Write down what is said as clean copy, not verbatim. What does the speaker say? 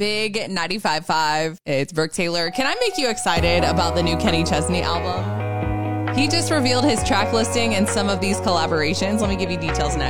Big 95.5. It's Brooke Taylor. Can I make you excited about the new Kenny Chesney album? He just revealed his track listing and some of these collaborations. Let me give you details next.